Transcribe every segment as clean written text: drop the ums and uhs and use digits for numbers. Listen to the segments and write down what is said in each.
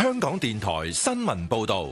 香港電台新聞報道。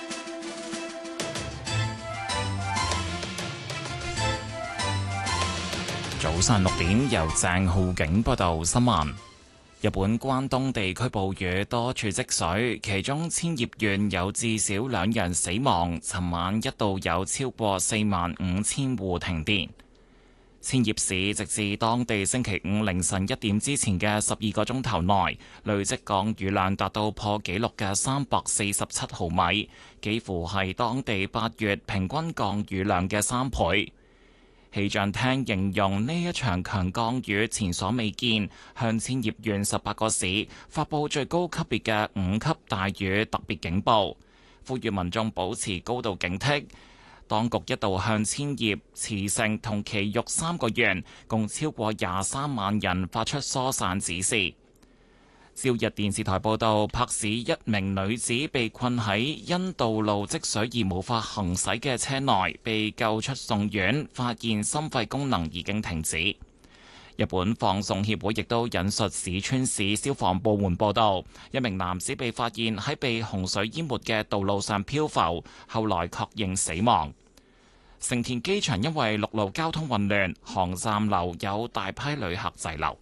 早上6點，由鄭浩景報道新聞。日本關東地區暴雨多處積水，其中千葉縣有至少2人死亡。尋晚一度有超過45,000戶停電。千葉市直至當地星期五凌晨1點之前嘅12個鐘頭內，累積降雨量達到破紀錄嘅347毫米，幾乎係當地8月平均降雨量嘅3倍。氣象廳形容呢一場強降雨前所未見，向千葉縣18個市發佈最高級別嘅5級大雨特別警報，呼籲民眾保持高度警惕。當局一度向千葉、茨城同埼玉3個縣共超過23萬人發出疏散指示。朝日電視台報道，柏市一名女子被困喺因道路積水而無法行駛嘅車內，被救出送院，發現心肺功能已經停止。日本放送協會亦都引述市川市消防部門報道，一名男子被發現喺被洪水淹沒嘅道路上漂浮，後來確認死亡。成田機場因為陸路交通混亂，航站樓有大批旅客滯留。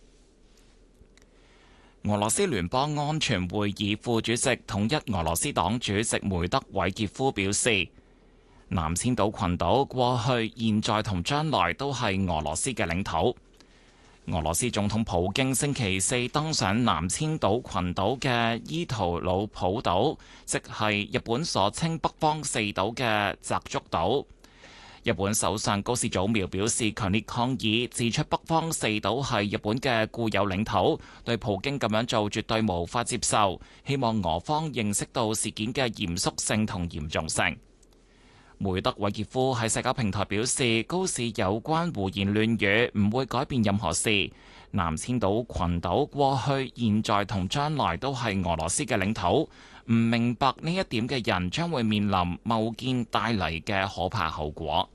俄羅斯聯邦安全會議副主席、統一俄羅斯黨主席梅德韋傑夫表示，南千島群島過去、現在同將來都係俄羅斯嘅領土。俄羅斯總統普京星期四登上南千島群島嘅伊圖魯普島，即係日本所稱北方四島嘅澤竹島。日本首相高市早苗表示強烈抗議，指出北方四島係日本嘅固有領土，對普京咁樣做絕對無法接受，希望俄方認識到事件嘅嚴肅性同嚴重性。梅德韋傑夫喺社交平台表示，高市有關胡言亂語唔會改變任何事。南千島群島過去、現在同將來都係俄羅斯嘅領土，唔明白呢一點嘅人將會面臨貿建帶嚟嘅可怕後果。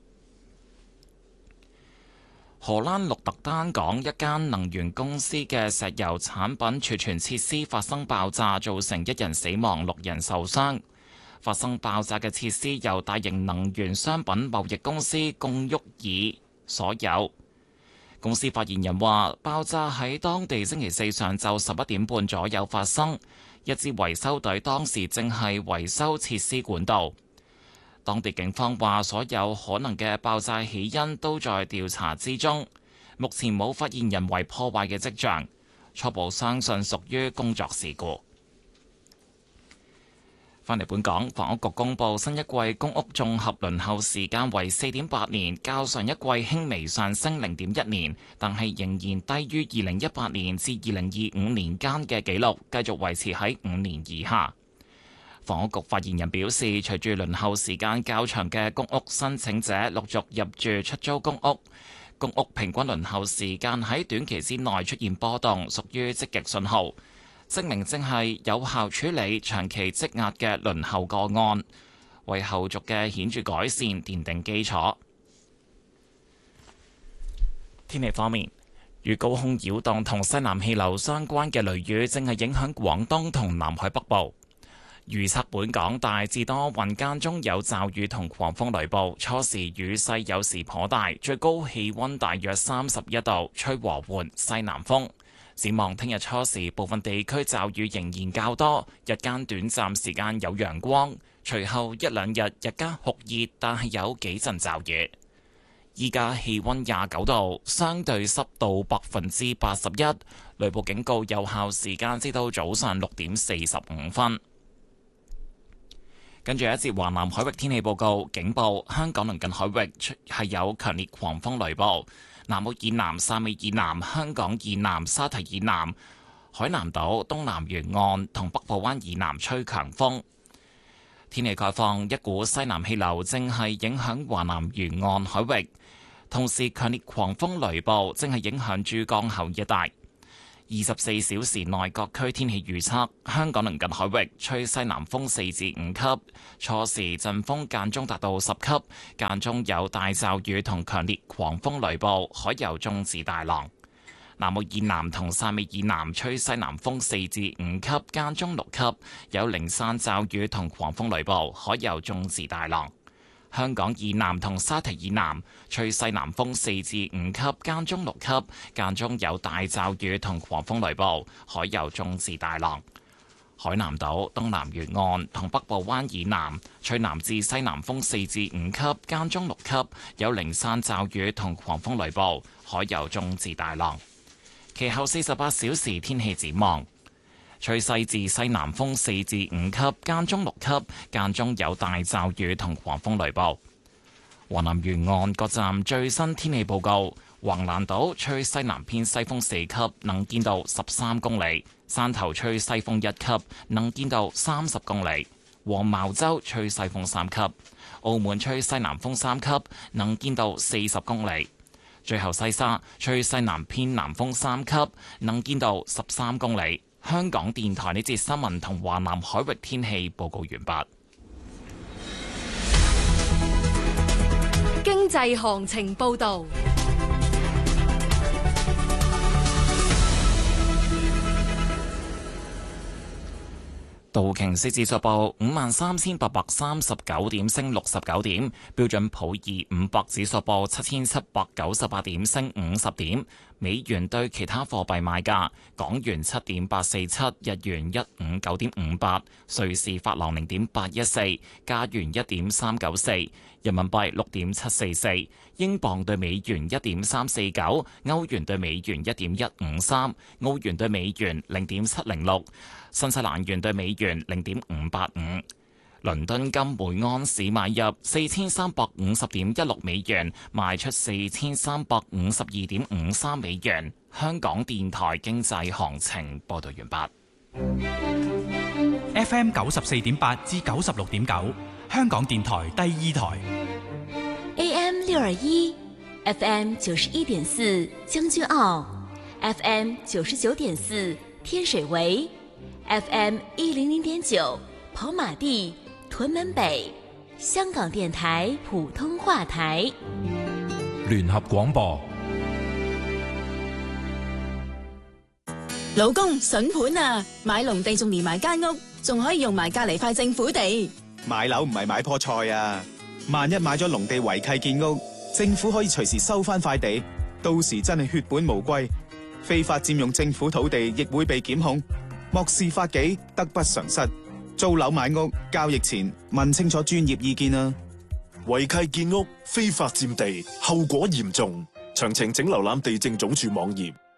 荷蘭鹿特丹港一間能源公司嘅石油產品儲存設施發生爆炸，造成1人死亡、6人受傷。發生爆炸嘅設施由大型能源商品貿易公司貢沃爾所有。公司發言人話，爆炸喺當地星期四上晝11點半左右發生，一支維修隊當時正係維修設施管道。當地警方話，所有可能嘅爆炸起因都在調查之中，目前冇發現人為破壞嘅跡象，初步相信屬於工作事故。返嚟本港，房屋局公布新一季公屋綜合輪候時間為4.8年，較上一季輕微上升0.1年，但係仍然低於2018年至2025年間嘅紀錄，繼續維持喺5年以下。房屋局發言人表示，隨住輪候時間較長嘅公屋申請者陸續入住出租公屋，公屋平均輪候時間喺短期之內出現波動，屬於積極信號，證明正係有效處理長期積壓嘅輪候個案，為後續嘅顯著改善奠定基礎。天氣方面，與高空擾動同西南氣流相關嘅雷雨正係影響廣東同南海北部。預測本港大致多雲，間中有驟雨同狂風雷暴，初時雨勢有時頗大，最高氣溫大約31度，吹和緩西南風。展望聽日初時，部分地區驟雨仍然較多，日間短暫時間有陽光，隨後一兩日日間酷熱，但係有幾陣驟雨。依家氣溫29度，相對濕度81%，雷暴警告有效時間至到早上6點45分。跟住一節華南海域天氣報告，警報香港鄰近海域係有強烈狂風雷暴，南澳以南、汕尾以南、香港以南、沙堤以南、海南島東南沿岸同北部灣以南吹強風。天氣概況，一股西南氣流正係影響華南沿岸海域，同時強烈狂風雷暴正係影響珠江口一帶。24小時內各區天氣預測，香港鄰近海域吹西南風4至5級，初時陣風間中達到10級，間中有大驟雨同強烈狂風雷暴，海有中至大浪。 南澳以南同汕尾以南吹西南風4至5級，間中6級，有零散驟雨同狂風雷暴，海有中至大浪。香港以南同沙堤以南吹西南風4至5級，間中6級，間中有大驟雨同狂風雷暴，海有中至大浪。海南島東南沿岸同北部灣以南吹南至西南風4至5級，間中6級，有零散驟雨同狂風雷暴，海有中至大浪。其後48小時天氣展望：吹西至西南風4至5級，間中6級，間中有大驟雨同狂風雷暴。華南沿岸各站最新天氣報告：橫瀾島吹西南偏西風4級，能見度13公里；汕頭吹西風1級，能見度30公里；黃茅洲吹西風3級；澳門吹西南風3級，能見度40公里。最後西沙吹西南偏南風3級，能見度13公里。香港電台呢節新聞同華南海域天氣報告完畢。 經濟行情報導。 道瓊斯指數報53,839點，升69點；標準普爾500指數報7,798點，升50點。美元對其他貨幣賣價：港元7.847，日元159.58，瑞士法郎0.814，加元1.394，人民幣6.744，英鎊對美元1.349，歐元對美元1.153，澳元對美元0.706，新西蘭元對美元0.585。倫敦金每安士買入4350.16美元，賣出4352.53美元。香港電台經濟行情報道完畢。FM 94.8至96.9，香港電台第2台。 AM 621 FM 91.4將軍澳 FM 99.4天水圍 FM 100.9跑馬地屯門北，香港電台普通話台。 聯合廣播。 老公筍盤啊，買農地仲連埋間屋，仲可以用埋隔籬塊政府地。 買樓唔係買棵菜啊，萬一買咗農地違契建屋，政府可以隨時收翻塊地，到時真係血本無歸，非法佔用政府土地亦會被檢控，漠視法紀，得不償失。租樓買屋交易前問清楚專業意見啊！ 違契建屋、非法佔地，後果嚴重。詳情請瀏覽地政總署網頁。